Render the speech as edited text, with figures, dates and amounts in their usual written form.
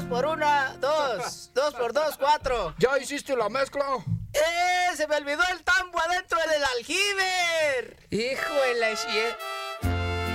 2 por 1, 2. 2 por 2, 4. ¿Ya hiciste la mezcla? Se me olvidó el tambo adentro del aljibe. Híjole,